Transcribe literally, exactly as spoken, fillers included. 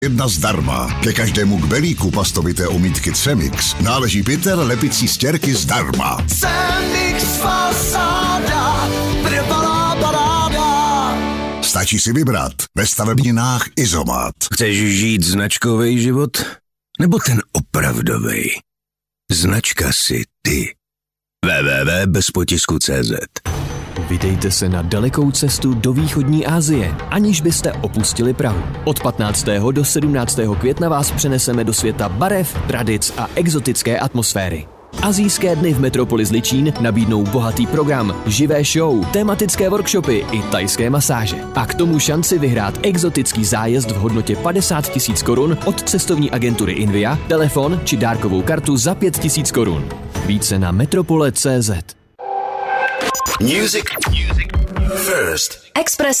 Jedna zdarma. Ke každému kbelíku pastovité omítky Cemix náleží pytel lepicí stěrky zdarma. Cemix fasáda, trvalá paráda. Stačí si vybrat. Ve stavebninách Izomat. Chceš žít značkový život? Nebo ten opravdovej? Značka si ty. w w w tečka bezpotisku tečka cé zet. Vydejte se na dalekou cestu do východní Asie, aniž byste opustili Prahu. Od patnáctého do sedmnáctého května vás přeneseme do světa barev, tradic a exotické atmosféry. Asijské dny v metropoli Zličín nabídnou bohatý program, živé show, tematické workshopy i thajské masáže. A k tomu šanci vyhrát exotický zájezd v hodnotě padesát tisíc korun od cestovní agentury Invia, telefon či dárkovou kartu za pět tisíc korun. Více na metropole tečka cé zet. Music. Music. First. Express